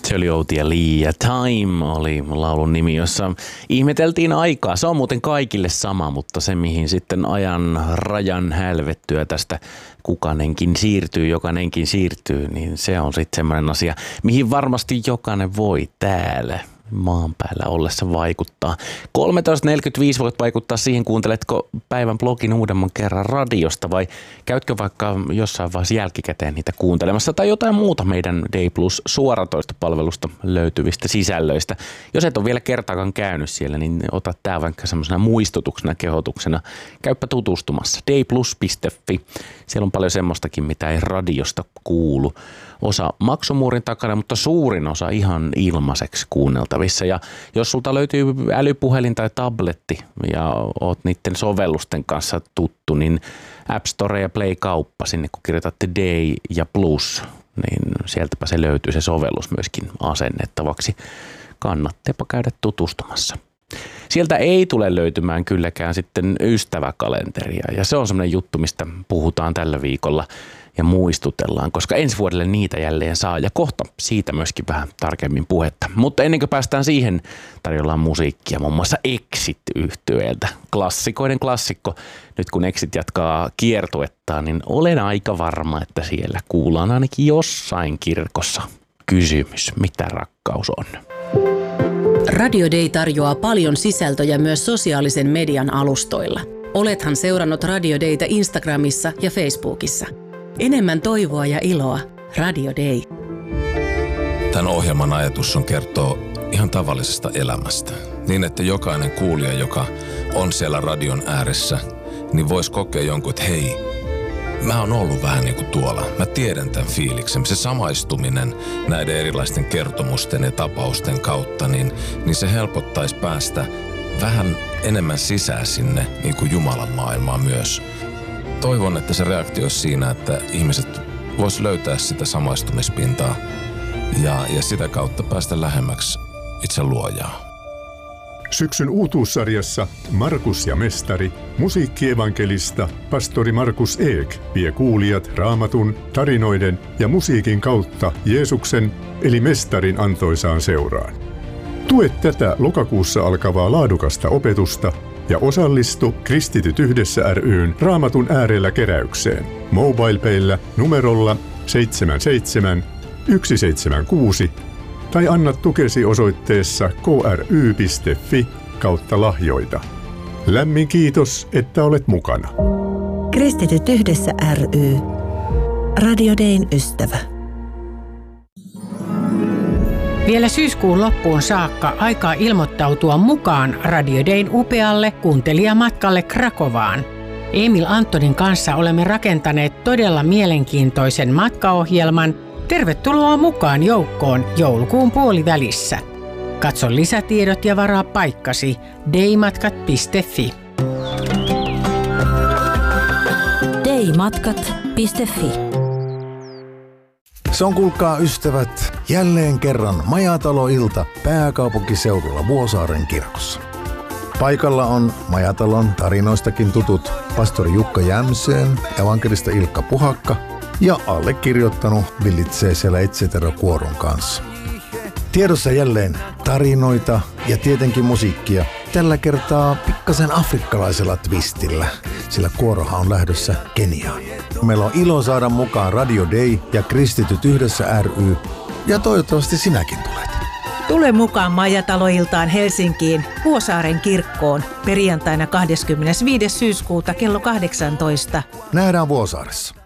Tölli Outi ja Lia. Time oli laulun nimi, jossa ihmeteltiin aikaa. Se on muuten kaikille sama, mutta se mihin sitten ajan rajan hälvettyä tästä jokainenkin siirtyy, niin se on sitten semmoinen asia, mihin varmasti jokainen voi täällä maan päällä ollessa vaikuttaa. 13.45 voit vaikuttaa siihen, kuunteletko päivän blogin uudemman kerran radiosta vai käytkö vaikka jossain vaiheessa jälkikäteen niitä kuuntelemassa tai jotain muuta meidän Day Plus suoratoistopalvelusta löytyvistä sisällöistä. Jos et ole vielä kertaakaan käynyt siellä, niin ota tää vaikka semmoisena muistutuksena, kehotuksena. Käyppä tutustumassa dayplus.fi. Siellä on paljon semmoistakin, mitä ei radiosta kuulu. Osa maksumuurin takana, mutta suurin osa ihan ilmaiseksi kuunneltavissa. Ja jos sulta löytyy älypuhelin tai tabletti ja oot niiden sovellusten kanssa tuttu, niin App Store ja Play kauppa sinne, kun kirjoitatte Day ja Plus, niin sieltäpä se löytyy se sovellus myöskin asennettavaksi. Kannatteepa käydä tutustumassa. Sieltä ei tule löytymään kylläkään sitten ystäväkalenteria ja se on semmoinen juttu, mistä puhutaan tällä viikolla ja muistutellaan, koska ensi vuodelle niitä jälleen saa ja kohta siitä myöskin vähän tarkemmin puhetta. Mutta ennen kuin päästään siihen, tarjolla on musiikkia muun muassa Exit-yhtyeeltä. Klassikoiden klassikko. Nyt kun Exit jatkaa kiertuettaan, niin olen aika varma, että siellä kuullaan ainakin jossain kirkossa kysymys, mitä rakkaus on. Radio Day tarjoaa paljon sisältöjä myös sosiaalisen median alustoilla. Olethan seurannut Radio Dayta Instagramissa ja Facebookissa. Enemmän toivoa ja iloa. Radio Day. Tämän ohjelman ajatus on kertoa ihan tavallisesta elämästä. Niin, että jokainen kuulija, joka on siellä radion ääressä, niin voisi kokea jonkun, että hei, mä oon ollut vähän niin kuin tuolla. Mä tiedän tämän fiiliksen. Se samaistuminen näiden erilaisten kertomusten ja tapausten kautta, niin se helpottaisi päästä vähän enemmän sisään sinne niin kuin Jumalan maailmaan myös. Toivon, että se reaktio olisi siinä, että ihmiset vois löytää sitä samaistumispintaa ja sitä kautta päästä lähemmäksi itse luojaa. Syksyn uutuussarjassa Markus ja mestari, musiikkievankelista pastori Markus Eek vie kuulijat Raamatun, tarinoiden ja musiikin kautta Jeesuksen eli mestarin antoisaan seuraan. Tue tätä lokakuussa alkavaa laadukasta opetusta ja osallistu Kristityt yhdessä ry:n Raamatun äärellä keräykseen MobilePayllä numerolla 77 176 tai anna tukesi osoitteessa kry.fi/lahjoita. Lämmin kiitos, että olet mukana. Kristityt yhdessä ry. Radio Dayn ystävä. Vielä syyskuun loppuun saakka aikaa ilmoittautua mukaan Radio Dayn upealle kuuntelijamatkalle Krakovaan. Emil Antonin kanssa olemme rakentaneet todella mielenkiintoisen matkaohjelman. Tervetuloa mukaan joukkoon joulukuun puolivälissä. Katso lisätiedot ja varaa paikkasi daymatkat.fi. daymatkat.fi. Se on, kuulkaa ystävät, jälleen kerran majataloilta pääkaupunkiseudulla Vuosaaren kirkossa. Paikalla on Majatalon tarinoistakin tutut pastori Jukka Jämseen, evankelista Ilkka Puhakka ja allekirjoittanut villitsee siellä Etsetero-kuoron kanssa. Tiedossa jälleen tarinoita ja tietenkin musiikkia. Tällä kertaa pikkasen afrikkalaisella twistillä, sillä kuorohan on lähdössä Keniaan. Meillä on ilo saada mukaan Radio Day ja Kristityt yhdessä ry. Ja toivottavasti sinäkin tulet. Tule mukaan Majataloiltaan Helsinkiin Vuosaaren kirkkoon perjantaina 25. syyskuuta kello 18. Nähdään Vuosaaressa.